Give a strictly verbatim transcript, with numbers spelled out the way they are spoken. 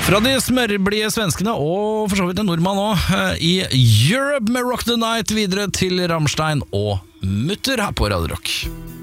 Fra de smørblide svenskene, og for så vidt en nordmann også, i Europe med Rock the Night, videre til Rammstein og Mutter her på Radio Rock.